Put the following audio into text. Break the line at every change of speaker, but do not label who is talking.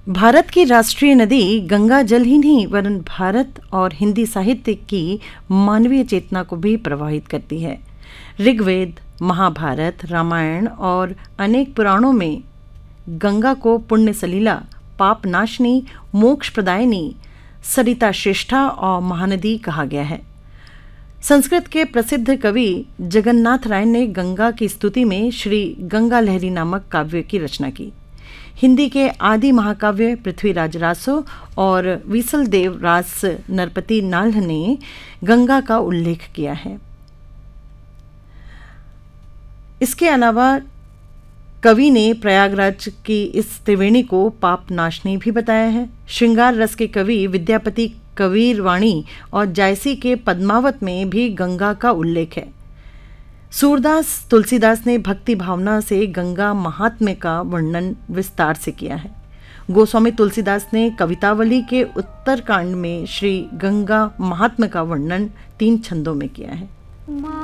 भारत की राष्ट्रीय नदी गंगा जल ही नहीं वरन भारत और हिंदी साहित्य की मानवीय चेतना को भी प्रभावित करती है। ऋग्वेद, महाभारत, रामायण और अनेक पुराणों में गंगा को पुण्य सलीला, पाप नाशनी, मोक्ष प्रदायिनी, सरिता श्रेष्ठा और महानदी कहा गया है। संस्कृत के प्रसिद्ध कवि जगन्नाथ राय ने गंगा की स्तुति में श्री गंगा लहरी नामक काव्य की रचना की। हिंदी के आदि महाकाव्य पृथ्वीराज रासो और विसल देव रास नरपति नाल्ह ने गंगा का उल्लेख किया है। इसके अलावा कवि ने प्रयागराज की इस त्रिवेणी को पाप नाशनी भी बताया है। श्रृंगार रस के कवि विद्यापति कबीरवाणी और जायसी के पद्मावत में भी गंगा का उल्लेख है। सूरदास तुलसीदास ने भक्ति भावना से गंगा महात्म्य का वर्णन विस्तार से किया है। गोस्वामी तुलसीदास ने कवितावली के उत्तरकांड में श्री गंगा महात्म्य का वर्णन 3 छंदों में किया है।